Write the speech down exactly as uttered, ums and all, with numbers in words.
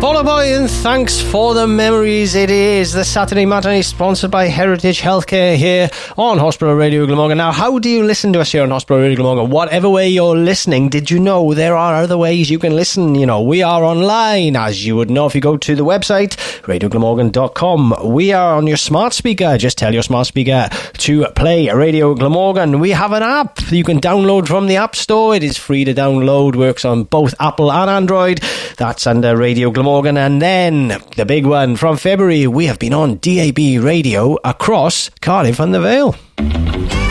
Paula Boy, and thanks for the memories. It is the Saturday Matinee, sponsored by Heritage Healthcare here on Hospital Radio Glamorgan. Now, how do you listen to us here on Hospital Radio Glamorgan? Whatever way you're listening, did you know there are other ways you can listen? You know, we are online, as you would know if you go to the website, radio glamorgan dot com. We are on your smart speaker. Just tell your smart speaker to play Radio Glamorgan. We have an app you can download from the App Store. It is free to download, works on both Apple and Android. That's under Radio Glamorgan. And then the big one from February, we have been on D A B radio across Cardiff and the Vale.